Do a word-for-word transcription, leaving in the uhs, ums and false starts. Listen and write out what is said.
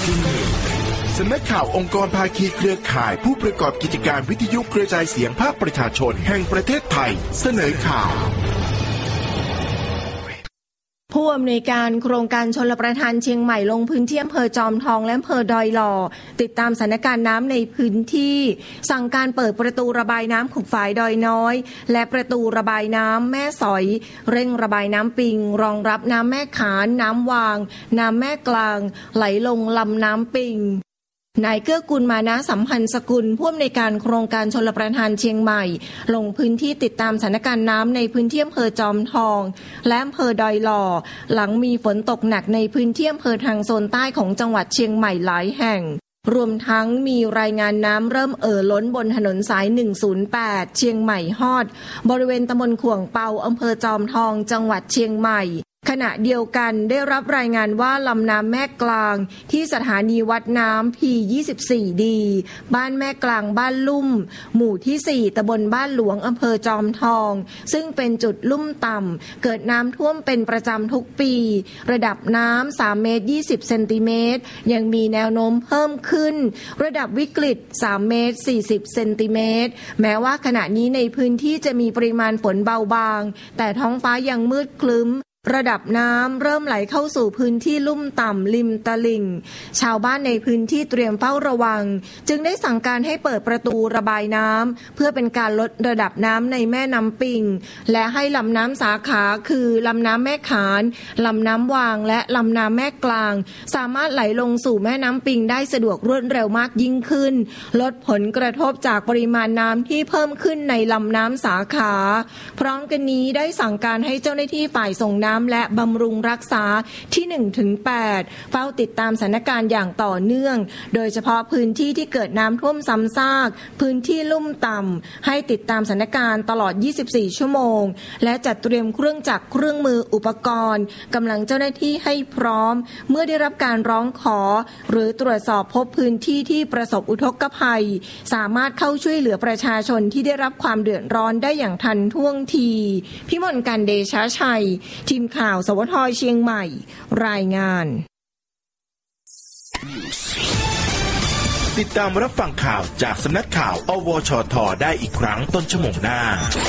สำนักข่าวองค์กรภาคีเครือข่ายผู้ประกอบกิจการวิทยุกระจายเสียงภาคประชาชนแห่งประเทศไทยเสนอข่าวผู้อำนวยการโครงการชลประทานเชียงใหม่ลงพื้นที่อำเภอจอมทองและอำเภอดอยหล่อติดตามสถานการณ์น้ำในพื้นที่สั่งการเปิดประตูระบายน้ำของฝ่ายดอยน้อยและประตูระบายน้ำแม่สอยเร่งระบายน้ำปิงรองรับน้ำแม่ขานน้ำวางน้ำแม่กลางไหลลงลำน้ำปิงนายเกื้อกูลมานะสัมพันธ์สกุลผู้อำนวยการโครงการชลประทานเชียงใหม่ลงพื้นที่ติดตามสถานการณ์น้ำในพื้นที่อำเภอจอมทองและอำเภอดอยหล่อหลังมีฝนตกหนักในพื้นที่อำเภอทางโซนใต้ของจังหวัดเชียงใหม่หลายแห่งรวมทั้งมีรายงานน้ำเริ่มเอ่อล้นบนถนนสายหนึ่งศูนย์แปดเชียงใหม่ฮอดบริเวณตำบลขวงเปาอำเภอจอมทองจังหวัดเชียงใหม่ขณะเดียวกันได้รับรายงานว่าลำน้ำแม่กลางที่สถานีวัดน้ำ พี ยี่สิบสี่ ดี บ้านแม่กลางบ้านลุ่มหมู่ที่ สี่ ตำบลบ้านหลวงอำเภอจอมทองซึ่งเป็นจุดลุ่มต่ำเกิดน้ำท่วมเป็นประจำทุกปีระดับน้ำ สามเมตรยี่สิบเซนติเมตรยังมีแนวโน้มเพิ่มขึ้นระดับวิกฤต สามเมตรสี่สิบเซนติเมตรแม้ว่าขณะนี้ในพื้นที่จะมีปริมาณฝนเบาบางแต่ท้องฟ้ายังมืดครึ้มระดับน้ำเริ่มไหลเข้าสู่พื้นที่ลุ่มต่ำริมตลิ่งชาวบ้านในพื้นที่เตรียมเฝ้าระวังจึงได้สั่งการให้เปิดประตูระบายน้ำเพื่อเป็นการลดระดับน้ำในแม่น้ำปิงและให้ลำน้ำสาขาคือลำน้ำแม่ขานลำน้ำวางและลำน้ำแม่กลางสามารถไหลลงสู่แม่น้ำปิงได้สะดวกรวดเร็วมากยิ่งขึ้นลดผลกระทบจากปริมาณน้ำที่เพิ่มขึ้นในลำน้ำสาขาพร้อมกันนี้ได้สั่งการให้เจ้าหน้าที่ฝ่ายส่งน้ำและบำรุงรักษาที่ หนึ่งถึงแปด เฝ้าติดตามสถานการณ์อย่างต่อเนื่องโดยเฉพาะพื้นที่ที่เกิดน้ำท่วมซ้ำซากพื้นที่ลุ่มต่ำให้ติดตามสถานการณ์ตลอด ยี่สิบสี่ ชั่วโมงและจัดเตรียมเครื่องจักรเครื่องมืออุปกรณ์กำลังเจ้าหน้าที่ให้พร้อมเมื่อได้รับการร้องขอหรือตรวจสอบพบพื้นที่ที่ประสบอุทกภัยสามารถเข้าช่วยเหลือประชาชนที่ได้รับความเดือดร้อนได้อย่างทันท่วงทีพิมลกันเดชะชัยทีมข่าวสวทเชียงใหม่รายงานติดตามรับฟังข่าวจากสำนักข่าวอวชทได้อีกครั้งต้นชั่วโมงหน้า